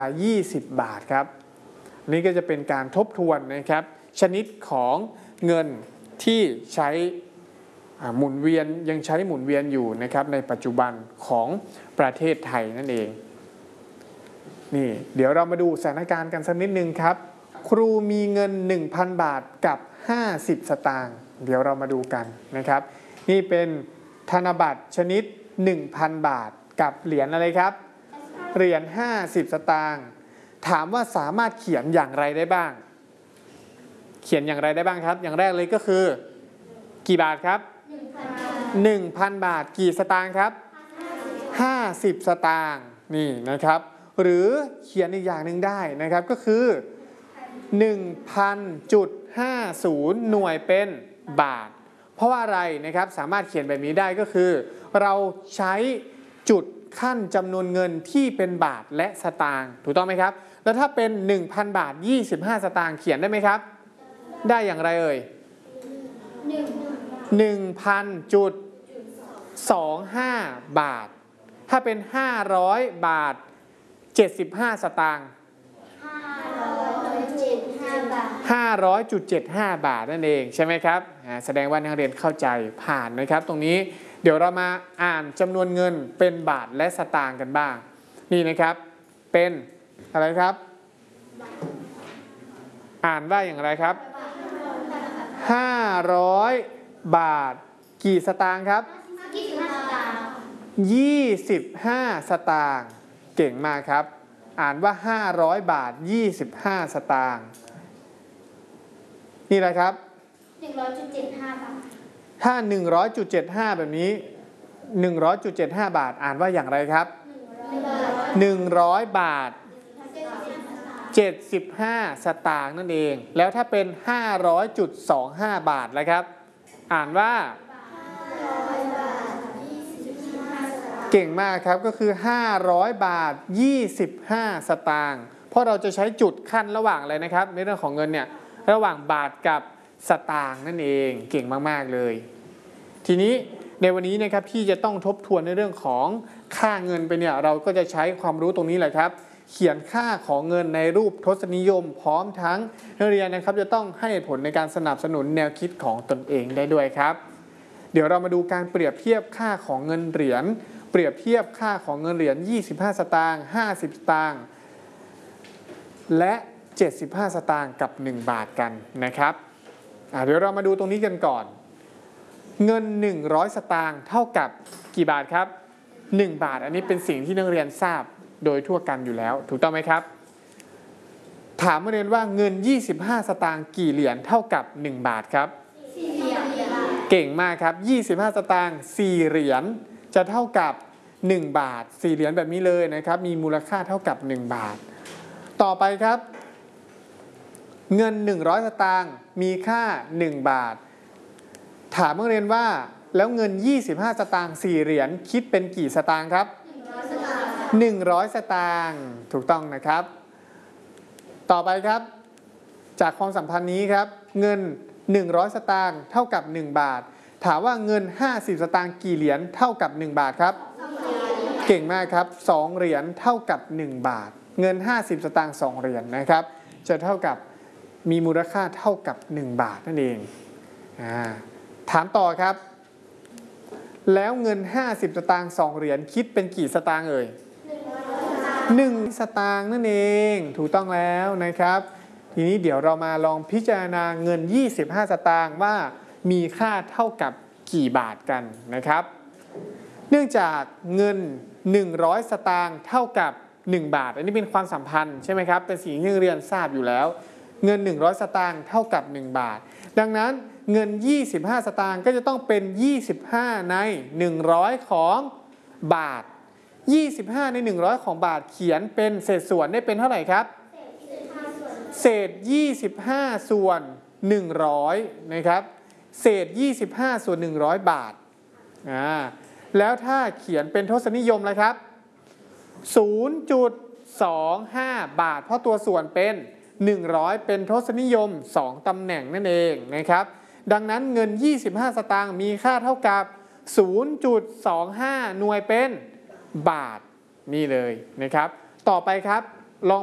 20 บาทครับนี่ก็จะเป็นการทบทวนนะครับชนิดของเงินที่ใช้หมุนเวียนยังใช้หมุนเวียนอยู่นะครับในปัจจุบันของประเทศไทยนั่นเองนี่เดี๋ยวเรามาดูสถานการณ์กันสักนิดนึงครับครูมีเงิน 1,000 บาทกับ50สตางค์เดี๋ยวเรามาดูกันนะครับนี่เป็นธนบัตรชนิด 1,000 บาทกับเหรียญอะไรครับเหรียญ50สตางค์ถามว่าสามารถเขียนอย่างไรได้บ้างเขียนอย่างไรได้บ้างครับอย่างแรกเลยก็คือกี่บาทครับ 1,000 บาทกี่สตางค์ครับ50สตางค์นี่นะครับหรือเขียนอีกอย่างหนึ่งได้นะครับก็คือ 1,000.50 หน่วยเป็นบาทเพราะว่าอะไรนะครับสามารถเขียนแบบนี้ได้ก็คือเราใช้จุดขั้นจำนวนเงินที่เป็นบาทและสตางค์ถูกต้องไหมครับแล้วถ้าเป็น 1,000 บาท25สตางค์เขียนได้ไหมครับได้อย่างไรเอ่ย 1,000.25 บาทถ้าเป็น500บาท75สตางค์500.75 บาทนั่นเองใช่ไหมครับแสดงว่านักเรียนเข้าใจผ่านนะครับตรงนี้เดี๋ยวเรามาอ่านจำนวนเงินเป็นบาทและสตางค์กันบ้างนี่นะครับเป็นอะไรครับอ่านว่าอย่างไรครับ500บาทกี่สตางค์ครับ25สตางค์เก่งมากครับอ่านว่า500บาท25สตางค์นี่แหละครับ 100.75 บาทถ้า 100.75 แบบนี้ 100.75 บาทอ่านว่าอย่างไรครับ100บาท75สตางค์นั่นเองแล้วถ้าเป็น 500.25 บาทแล้วครับอ่านว่าเก่งมากครับก็คือ500บาท25สตางค์เพราะเราจะใช้จุดขั้นระหว่างอะไรนะครับในเรื่องของเงินเนี่ยระหว่างบาทกับสตางค์นั่นเองเก่งมากๆเลยทีนี้ในวันนี้นะครับที่จะต้องทบทวนในเรื่องของค่าเงินไปเนี่ยเราก็จะใช้ความรู้ตรงนี้แหละครับเขียนค่าของเงินในรูปทศนิยมพร้อมทั้งนักเรียนนะครับจะต้องให้ผลในการสนับสนุนแนวคิดของตนเองได้ด้วยครับเดี๋ยวเรามาดูการเปรียบเทียบค่าของเงินเหรียญเปรียบเทียบค่าของเงินเหรียญ25สตางค์50สตางค์และ75สตางค์กับ1บาทกันนะครับเดี๋ยวเรามาดูตรงนี้กันก่อนเงิน100สตางค์เท่ากับกี่บาทครับ1บาทอันนี้เป็นสิ่งที่นักเรียนทราบโดยทั่วกันอยู่แล้วถูกต้องไหมครับถามนักเรียนว่าเงิน25สตางค์กี่เหรียญเท่ากับ1บาทครับ4เหรียญเก่งมากครับ25สตางค์4เหรียญจะเท่ากับ1บาท4เหรียญแบบนี้เลยนะครับมีมูลค่าเท่ากับ1บาทต่อไปครับเงิน100สตางค์มีค่า1บาทถามนักเรียนว่าแล้วเงิน25สตางค์4เหรียญคิดเป็นกี่สตางค์ครับ100สตางค์ถูกต้องนะครับต่อไปครับจากความสัมพันธ์นี้ครับเงิน100สตางค์เท่ากับ1บาทถามว่าเงิน50สตางค์กี่เหรียญเท่ากับ1บาทครับเก่งมากครับ2เหรียญเท่ากับ1บาทเงิน50สตางค์2เหรียญนะครับจะเท่ากับมีมูลค่าเท่ากับ1บาทนั่นเองถามต่อครับแล้วเงิน50สตางค์2เหรียญคิดเป็นกี่สตางค์เอ่ย1สตางค์นั่นเองถูกต้องแล้วนะครับทีนี้เดี๋ยวเรามาลองพิจารณาเงิน25สตางค์ว่ามีค่าเท่ากับกี่บาทกันนะครับเนื่องจากเงิน100สตางค์เท่ากับ1บาทอันนี้เป็นความสัมพันธ์ใช่ไหมครับเป็นสิ่งที่เรียนทราบอยู่แล้วเงิน100สตางค์เท่ากับ1บาทดังนั้นเงิน25สตางค์ก็จะต้องเป็น25ใน100ของบาท25ใน100ของบาทเขียนเป็นเศษส่วนได้เป็นเท่าไหร่ครับเศษ25ส่วน100นะครับเศษ25ส่วน100บาทแล้วถ้าเขียนเป็นทศนิยมเลยครับ 0.25 บาทเพราะตัวส่วนเป็น100เป็นทศนิยม2ตำแหน่งนั่นเองนะครับดังนั้นเงิน25สตางค์มีค่าเท่ากับ 0.25 หน่วยเป็นบาทนี่เลยนะครับต่อไปครับ